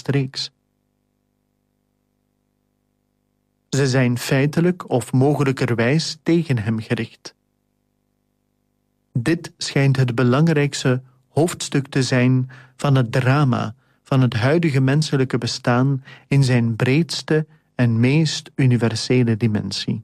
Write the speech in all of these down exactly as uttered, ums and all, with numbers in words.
rechtstreeks. Ze zijn feitelijk of mogelijkerwijs tegen hem gericht. Dit schijnt het belangrijkste hoofdstuk te zijn van het drama van het huidige menselijke bestaan in zijn breedste en meest universele dimensie.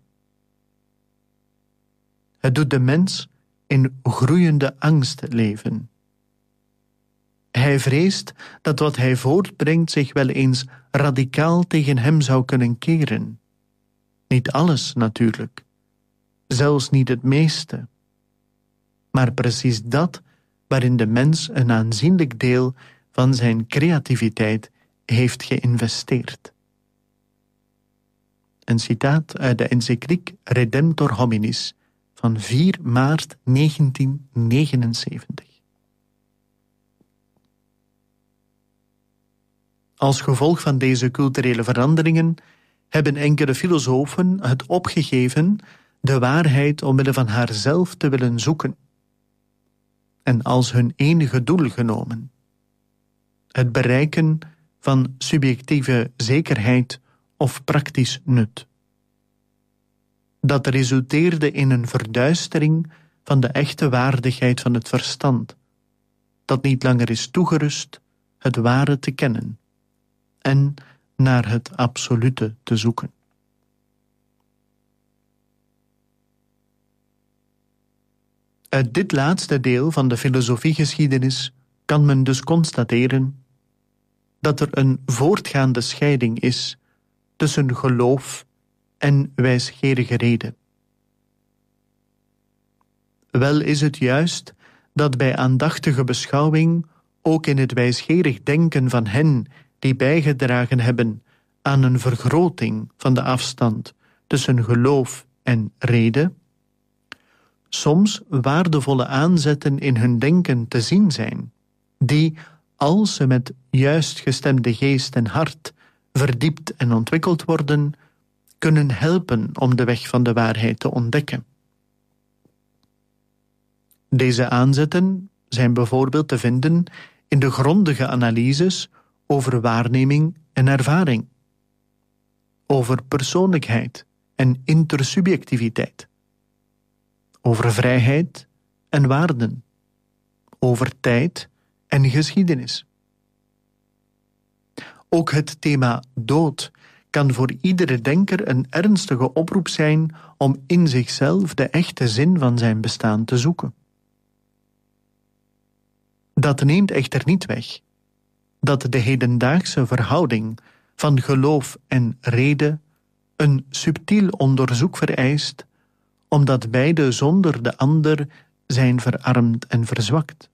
Het doet de mens in groeiende angst leven. Hij vreest dat wat hij voortbrengt zich wel eens radicaal tegen hem zou kunnen keren. Niet alles natuurlijk, zelfs niet het meeste, maar precies dat waarin de mens een aanzienlijk deel van zijn creativiteit heeft geïnvesteerd. Een citaat uit de encycliek Redemptor Hominis van vier maart negentien negenenzeventig. Als gevolg van deze culturele veranderingen hebben enkele filosofen het opgegeven de waarheid omwille van haarzelf te willen zoeken en als hun enige doel genomen. Het bereiken van subjectieve zekerheid of praktisch nut. Dat resulteerde in een verduistering van de echte waardigheid van het verstand, dat niet langer is toegerust het ware te kennen en naar het absolute te zoeken. Uit dit laatste deel van de filosofiegeschiedenis kan men dus constateren dat er een voortgaande scheiding is tussen geloof en wijsgerige reden. Wel is het juist dat bij aandachtige beschouwing ook in het wijsgerig denken van hen die bijgedragen hebben aan een vergroting van de afstand tussen geloof en reden, soms waardevolle aanzetten in hun denken te zien zijn, die, als ze met juist gestemde geest en hart verdiept en ontwikkeld worden, kunnen helpen om de weg van de waarheid te ontdekken. Deze aanzetten zijn bijvoorbeeld te vinden in de grondige analyses over waarneming en ervaring, over persoonlijkheid en intersubjectiviteit, over vrijheid en waarden, over tijd en geschiedenis. Ook het thema dood kan voor iedere denker een ernstige oproep zijn om in zichzelf de echte zin van zijn bestaan te zoeken. Dat neemt echter niet weg dat de hedendaagse verhouding van geloof en reden een subtiel onderzoek vereist, omdat beide zonder de ander zijn verarmd en verzwakt.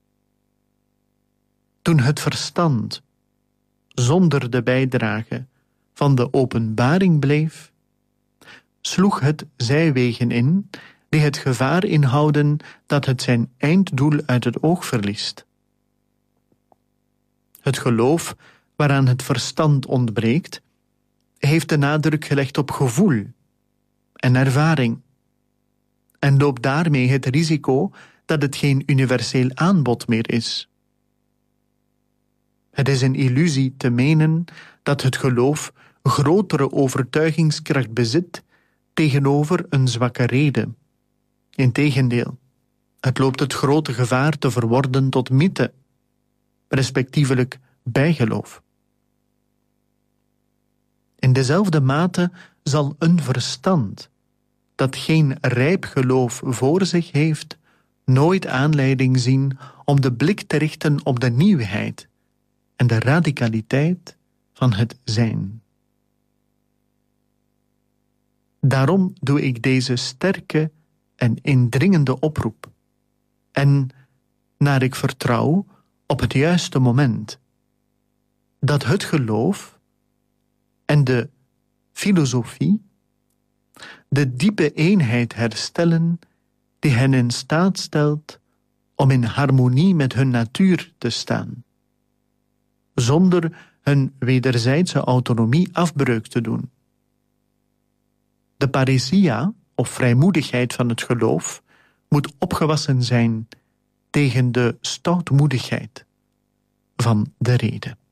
Toen het verstand zonder de bijdrage van de openbaring bleef, sloeg het zijwegen in die het gevaar inhouden dat het zijn einddoel uit het oog verliest. Het geloof waaraan het verstand ontbreekt, heeft de nadruk gelegd op gevoel en ervaring en loopt daarmee het risico dat het geen universeel aanbod meer is. Het is een illusie te menen dat het geloof grotere overtuigingskracht bezit tegenover een zwakke reden. Integendeel, het loopt het grote gevaar te verworden tot mythe, respectievelijk bijgeloof. In dezelfde mate zal een verstand dat geen rijp geloof voor zich heeft, nooit aanleiding zien om de blik te richten op de nieuwheid en de radicaliteit van het zijn. Daarom doe ik deze sterke en indringende oproep, en, naar ik vertrouw, op het juiste moment, dat het geloof en de filosofie de diepe eenheid herstellen die hen in staat stelt om in harmonie met hun natuur te staan, zonder hun wederzijdse autonomie afbreuk te doen. De parousia, of vrijmoedigheid van het geloof, moet opgewassen zijn tegen de stoutmoedigheid van de rede.